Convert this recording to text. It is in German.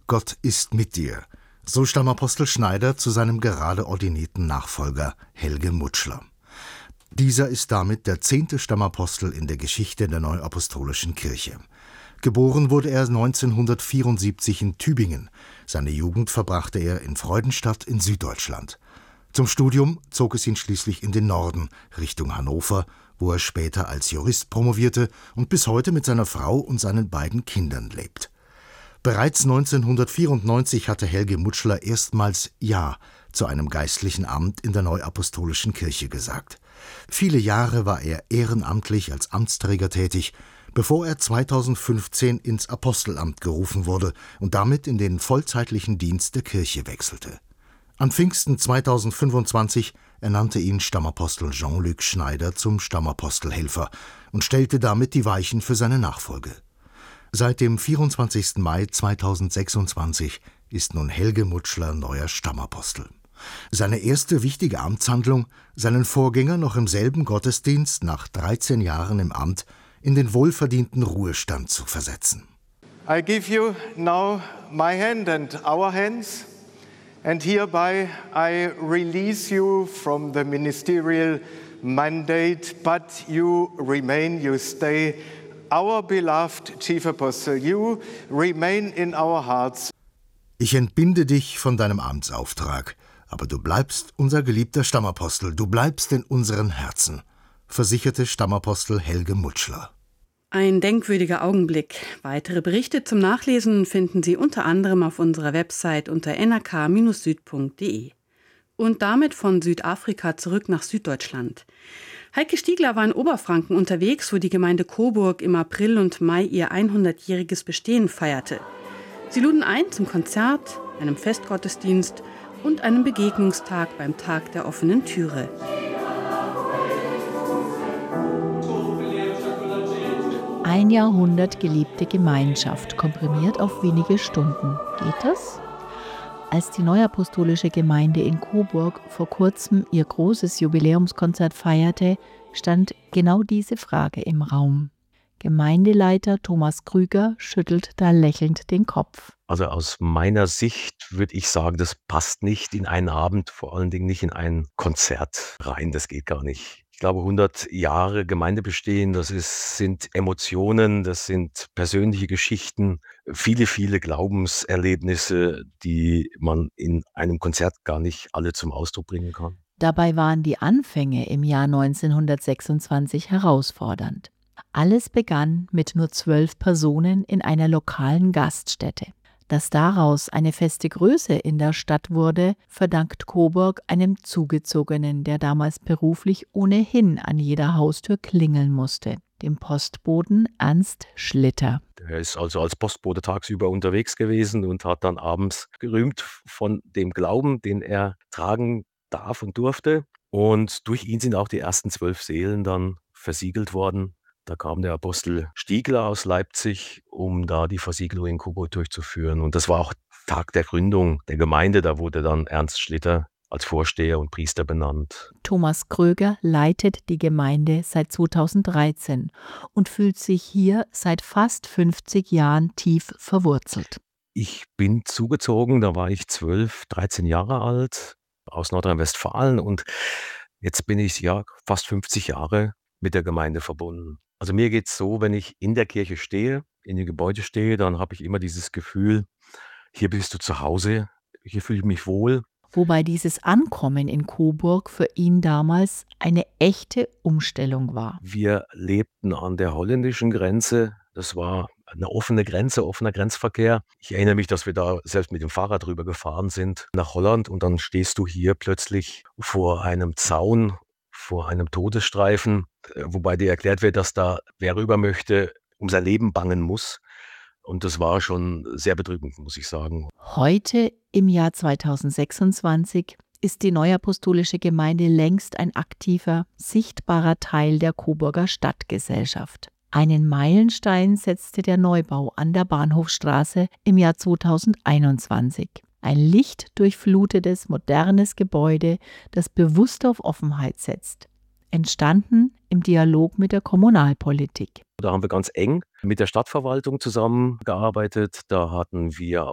Gott ist mit dir. So Stammapostel Schneider zu seinem gerade ordinierten Nachfolger Helge Mutschler. Dieser ist damit der 10. Stammapostel in der Geschichte der Neuapostolischen Kirche. Geboren wurde er 1974 in Tübingen. Seine Jugend verbrachte er in Freudenstadt in Süddeutschland. Zum Studium zog es ihn schließlich in den Norden, Richtung Hannover, wo er später als Jurist promovierte und bis heute mit seiner Frau und seinen beiden Kindern lebt. Bereits 1994 hatte Helge Mutschler erstmals Ja zu einem geistlichen Amt in der Neuapostolischen Kirche gesagt. Viele Jahre war er ehrenamtlich als Amtsträger tätig, bevor er 2015 ins Apostelamt gerufen wurde und damit in den vollzeitlichen Dienst der Kirche wechselte. An Pfingsten 2025 ernannte ihn Stammapostel Jean-Luc Schneider zum Stammapostelhelfer und stellte damit die Weichen für seine Nachfolge. Seit dem 24. Mai 2026 ist nun Helge Mutschler neuer Stammapostel. Seine erste wichtige Amtshandlung, seinen Vorgänger noch im selben Gottesdienst nach 13 Jahren im Amt in den wohlverdienten Ruhestand zu versetzen. I give you now my hand and our hands, and hereby I release you from the ministerial mandate, but you remain, you stay our beloved Chief Apostle. You remain in our hearts. Ich entbinde dich von deinem Amtsauftrag, aber du bleibst unser geliebter Stammapostel, du bleibst in unseren Herzen, versicherte Stammapostel Helge Mutschler. Ein denkwürdiger Augenblick. Weitere Berichte zum Nachlesen finden Sie unter anderem auf unserer Website unter nrk-süd.de. Und damit von Südafrika zurück nach Süddeutschland. Heike Stiegler war in Oberfranken unterwegs, wo die Gemeinde Coburg im April und Mai ihr 100-jähriges Bestehen feierte. Sie luden ein zum Konzert, einem Festgottesdienst und einem Begegnungstag beim Tag der offenen Türe. Ein Jahrhundert gelebte Gemeinschaft, komprimiert auf wenige Stunden. Geht das? Als die Neuapostolische Gemeinde in Coburg vor kurzem ihr großes Jubiläumskonzert feierte, stand genau diese Frage im Raum. Gemeindeleiter Thomas Krüger schüttelt da lächelnd den Kopf. Also aus meiner Sicht würde ich sagen, das passt nicht in einen Abend, vor allen Dingen nicht in ein Konzert rein. Das geht gar nicht. Ich glaube, 100 Jahre Gemeindebestehen, sind Emotionen, das sind persönliche Geschichten, viele, viele Glaubenserlebnisse, die man in einem Konzert gar nicht alle zum Ausdruck bringen kann. Dabei waren die Anfänge im Jahr 1926 herausfordernd. Alles begann mit nur 12 Personen in einer lokalen Gaststätte. Dass daraus eine feste Größe in der Stadt wurde, verdankt Coburg einem Zugezogenen, der damals beruflich ohnehin an jeder Haustür klingeln musste, dem Postboten Ernst Schlitter. Er ist also als Postbote tagsüber unterwegs gewesen und hat dann abends gerühmt von dem Glauben, den er tragen darf und durfte. Und durch ihn sind auch die ersten 12 Seelen dann versiegelt worden. Da kam der Apostel Stiegler aus Leipzig, um da die Versiegelung in Coburg durchzuführen. Und das war auch Tag der Gründung der Gemeinde. Da wurde dann Ernst Schlitter als Vorsteher und Priester benannt. Thomas Kröger leitet die Gemeinde seit 2013 und fühlt sich hier seit fast 50 Jahren tief verwurzelt. Ich bin zugezogen, da war ich 12, 13 Jahre alt, aus Nordrhein-Westfalen. Und jetzt bin ich ja fast 50 Jahre mit der Gemeinde verbunden. Also mir geht es so, wenn ich in der Kirche stehe, in dem Gebäude stehe, dann habe ich immer dieses Gefühl, hier bist du zu Hause, hier fühle ich mich wohl. Wobei dieses Ankommen in Coburg für ihn damals eine echte Umstellung war. Wir lebten an der holländischen Grenze, das war eine offene Grenze, offener Grenzverkehr. Ich erinnere mich, dass wir da selbst mit dem Fahrrad drüber gefahren sind nach Holland und dann stehst du hier plötzlich vor einem Zaun, vor einem Todesstreifen, wobei dir erklärt wird, dass da wer rüber möchte, um sein Leben bangen muss. Und das war schon sehr bedrückend, muss ich sagen. Heute, im Jahr 2026, ist die Neuapostolische Gemeinde längst ein aktiver, sichtbarer Teil der Coburger Stadtgesellschaft. Einen Meilenstein setzte der Neubau an der Bahnhofstraße im Jahr 2021. Ein lichtdurchflutetes, modernes Gebäude, das bewusst auf Offenheit setzt. Entstanden im Dialog mit der Kommunalpolitik. Da haben wir ganz eng mit der Stadtverwaltung zusammengearbeitet. Da hatten wir